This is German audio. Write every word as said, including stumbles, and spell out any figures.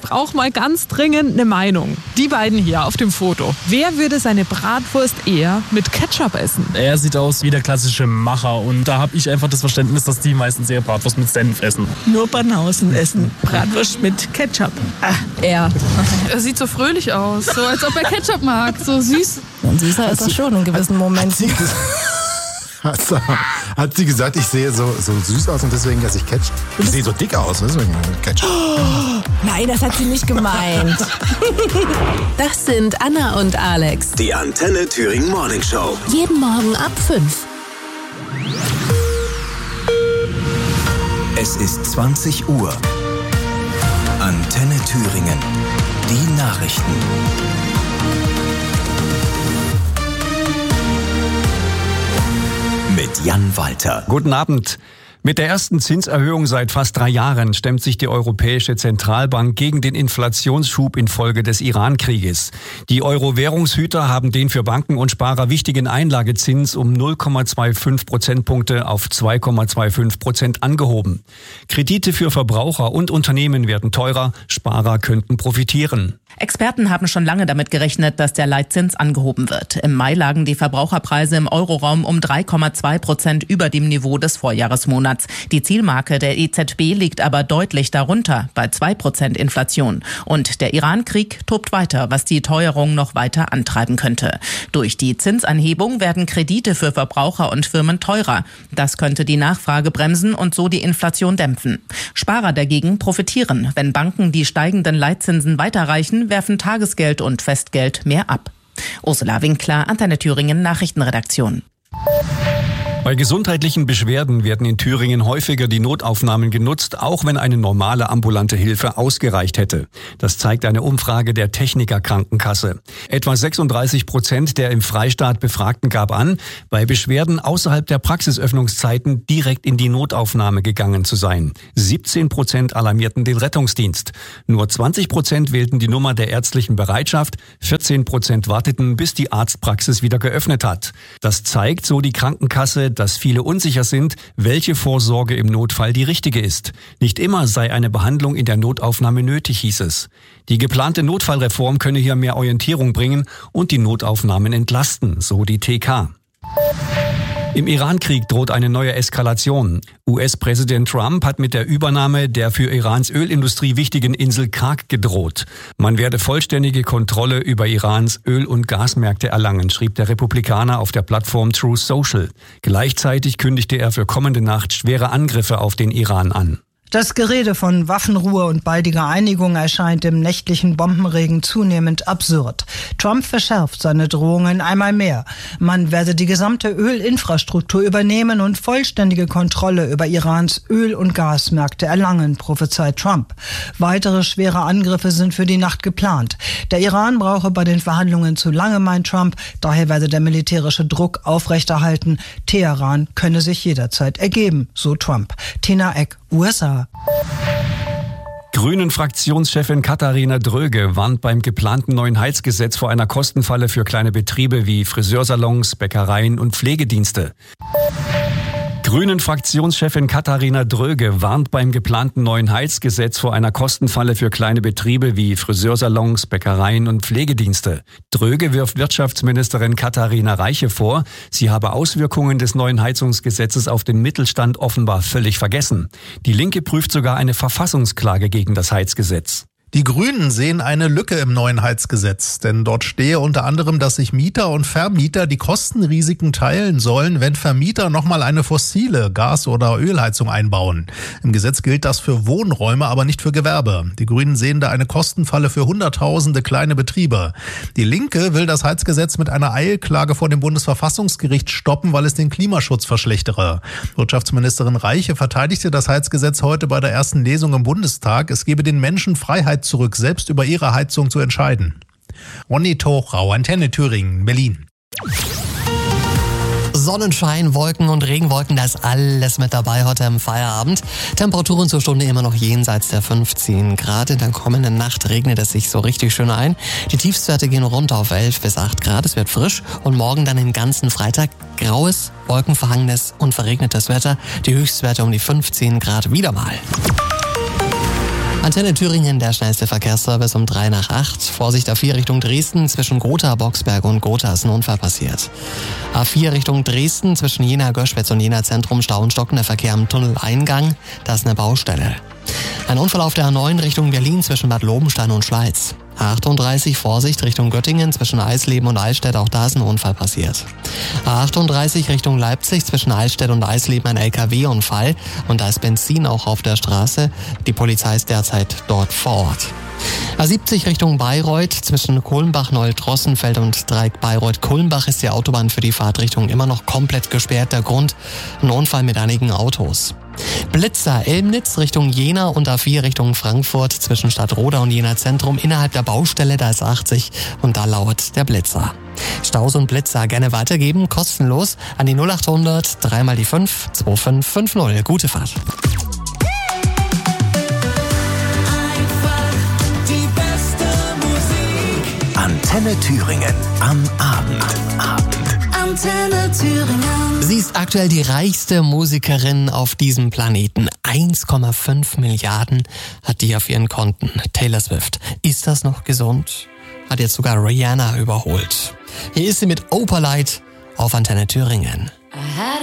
brauche mal ganz dringend eine Meinung. Die beiden hier auf dem Foto. Wer würde seine Bratwurst eher mit Ketchup essen? Er sieht aus wie der klassische Macher und da habe ich einfach das Verständnis, dass die meistens eher Bratwurst mit Senf essen. Nur Banausen essen Bratwurst mit Ketchup. Ah, er. Er sieht so fröhlich aus, so als ob er Ketchup mag, so süß. Und süßer ist er schon in gewissen Momenten. Hat sie, hat sie gesagt, ich sehe so, so süß aus und deswegen esse ich Ketchup? Ich sehe so dick aus, deswegen Ketchup. Oh, nein, das hat sie nicht gemeint. Das sind Anna und Alex. Die Antenne Thüringen Morning Show. Jeden Morgen ab fünf. Es ist zwanzig Uhr. Antenne Thüringen. Die Nachrichten. Mit Jan Walter. Guten Abend. Mit der ersten Zinserhöhung seit fast drei Jahren stemmt sich die Europäische Zentralbank gegen den Inflationsschub infolge des Iran-Krieges. Die Euro-Währungshüter haben den für Banken und Sparer wichtigen Einlagezins um null Komma fünfundzwanzig Prozentpunkte auf zwei Komma fünfundzwanzig Prozent angehoben. Kredite für Verbraucher und Unternehmen werden teurer, Sparer könnten profitieren. Experten haben schon lange damit gerechnet, dass der Leitzins angehoben wird. Im Mai lagen die Verbraucherpreise im Euroraum um drei Komma zwei Prozent über dem Niveau des Vorjahresmonats. Die Zielmarke der E Z B liegt aber deutlich darunter, bei zwei Prozent Inflation. Und der Iran-Krieg tobt weiter, was die Teuerung noch weiter antreiben könnte. Durch die Zinsanhebung werden Kredite für Verbraucher und Firmen teurer. Das könnte die Nachfrage bremsen und so die Inflation dämpfen. Sparer dagegen profitieren. Wenn Banken die steigenden Leitzinsen weiterreichen, werfen Tagesgeld und Festgeld mehr ab. Ursula Winkler, Antenne Thüringen Nachrichtenredaktion. Bei gesundheitlichen Beschwerden werden in Thüringen häufiger die Notaufnahmen genutzt, auch wenn eine normale ambulante Hilfe ausgereicht hätte. Das zeigt eine Umfrage der Techniker Krankenkasse. Etwa sechsunddreißig Prozent der im Freistaat Befragten gab an, bei Beschwerden außerhalb der Praxisöffnungszeiten direkt in die Notaufnahme gegangen zu sein. siebzehn Prozent alarmierten den Rettungsdienst. Nur zwanzig Prozent wählten die Nummer der ärztlichen Bereitschaft, vierzehn Prozent warteten, bis die Arztpraxis wieder geöffnet hat. Das zeigt, so die Krankenkasse, dass viele unsicher sind, welche Vorsorge im Notfall die richtige ist. Nicht immer sei eine Behandlung in der Notaufnahme nötig, hieß es. Die geplante Notfallreform könne hier mehr Orientierung bringen und die Notaufnahmen entlasten, so die T K. Im Iran-Krieg droht eine neue Eskalation. U S-Präsident Trump hat mit der Übernahme der für Irans Ölindustrie wichtigen Insel Karg gedroht. Man werde vollständige Kontrolle über Irans Öl- und Gasmärkte erlangen, schrieb der Republikaner auf der Plattform Truth Social. Gleichzeitig kündigte er für kommende Nacht schwere Angriffe auf den Iran an. Das Gerede von Waffenruhe und baldiger Einigung erscheint im nächtlichen Bombenregen zunehmend absurd. Trump verschärft seine Drohungen einmal mehr. Man werde die gesamte Ölinfrastruktur übernehmen und vollständige Kontrolle über Irans Öl- und Gasmärkte erlangen, prophezeit Trump. Weitere schwere Angriffe sind für die Nacht geplant. Der Iran brauche bei den Verhandlungen zu lange, meint Trump. Daher werde der militärische Druck aufrechterhalten. Teheran könne sich jederzeit ergeben, so Trump. Tina Eck, U S A. Grünen-Fraktionschefin Katharina Dröge warnt beim geplanten neuen Heizgesetz vor einer Kostenfalle für kleine Betriebe wie Friseursalons, Bäckereien und Pflegedienste. Grünen-Fraktionschefin Katharina Dröge warnt beim geplanten neuen Heizgesetz vor einer Kostenfalle für kleine Betriebe wie Friseursalons, Bäckereien und Pflegedienste. Dröge wirft Wirtschaftsministerin Katharina Reiche vor, sie habe Auswirkungen des neuen Heizungsgesetzes auf den Mittelstand offenbar völlig vergessen. Die Linke prüft sogar eine Verfassungsklage gegen das Heizgesetz. Die Grünen sehen eine Lücke im neuen Heizgesetz, denn dort stehe unter anderem, dass sich Mieter und Vermieter die Kostenrisiken teilen sollen, wenn Vermieter nochmal eine fossile Gas- oder Ölheizung einbauen. Im Gesetz gilt das für Wohnräume, aber nicht für Gewerbe. Die Grünen sehen da eine Kostenfalle für Hunderttausende kleine Betriebe. Die Linke will das Heizgesetz mit einer Eilklage vor dem Bundesverfassungsgericht stoppen, weil es den Klimaschutz verschlechtere. Wirtschaftsministerin Reiche verteidigte das Heizgesetz heute bei der ersten Lesung im Bundestag. Es gebe den Menschen Freiheit zurück, selbst über ihre Heizung zu entscheiden. Ronny Tochrau, Antenne Thüringen, Berlin. Sonnenschein, Wolken und Regenwolken, da ist alles mit dabei heute im Feierabend. Temperaturen zur Stunde immer noch jenseits der fünfzehn Grad. In der kommenden Nacht regnet es sich so richtig schön ein. Die Tiefstwerte gehen runter auf elf bis acht Grad. Es wird frisch und morgen dann den ganzen Freitag graues, wolkenverhangenes und verregnetes Wetter. Die Höchstwerte um die fünfzehn Grad wieder mal. Antenne Thüringen, der schnellste Verkehrsservice um drei nach acht. Vorsicht A vier Richtung Dresden, zwischen Gotha, Boxberg und Gotha ist ein Unfall passiert. A vier Richtung Dresden, zwischen Jena, Göschwitz und Jena Zentrum, Stau und stockender Verkehr am Tunneleingang. Da ist eine Baustelle. Ein Unfall auf der A neun Richtung Berlin zwischen Bad Lobenstein und Schleiz. A achtunddreißig, Vorsicht Richtung Göttingen zwischen Eisleben und Eichstätt, auch da ist ein Unfall passiert. A achtunddreißig Richtung Leipzig zwischen Eichstätt und Eisleben ein L K W-Unfall und da ist Benzin auch auf der Straße. Die Polizei ist derzeit dort vor Ort. A siebzig Richtung Bayreuth zwischen Kulmbach, Neudrossenfeld und Dreieck Bayreuth-Kulmbach ist die Autobahn für die Fahrtrichtung immer noch komplett gesperrt. Der Grund: ein Unfall mit einigen Autos. Blitzer Elmnitz Richtung Jena und A vier Richtung Frankfurt zwischen Stadtroda und Jena Zentrum innerhalb der Baustelle, da ist achtzig und da lauert der Blitzer. Staus und Blitzer gerne weitergeben, kostenlos an die null acht hundert, dreimal die fünf, zwei fünf fünf null. Gute Fahrt. Antenne Thüringen am Abend. Abend. Antenne Thüringen. Sie ist aktuell die reichste Musikerin auf diesem Planeten. eins Komma fünf Milliarden hat die auf ihren Konten. Taylor Swift. Ist das noch gesund? Hat jetzt sogar Rihanna überholt. Hier ist sie mit Opalite auf Antenne Thüringen.